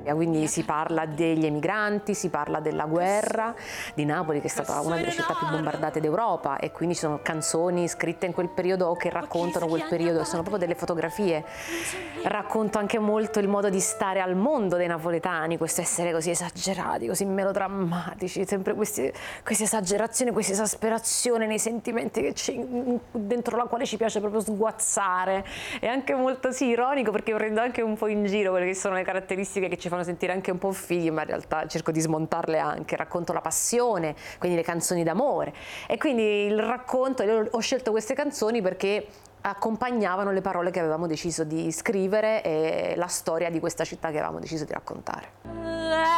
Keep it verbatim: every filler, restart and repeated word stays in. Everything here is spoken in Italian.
Quindi si parla degli emigranti, si parla della guerra, di Napoli che è stata una delle città più bombardate d'Europa, e quindi ci sono canzoni scritte in quel periodo che raccontano quel periodo, sono proprio delle fotografie. Racconto anche molto il modo di stare al mondo dei napoletani, questo essere così esagerati, così melodrammatici, sempre questi, queste esagerazioni, questa esasperazione nei sentimenti che ci, dentro la quale ci piace proprio sguazzare. È anche molto sì, ironico, perché prendo anche un po' in giro quelle che sono le caratteristiche che ci fanno sentire anche un po' fighi, ma in realtà cerco di smontarle anche. Racconto la passione, quindi le canzoni d'amore, e quindi il racconto, ho scelto queste canzoni perché accompagnavano le parole che avevamo deciso di scrivere e la storia di questa città che avevamo deciso di raccontare.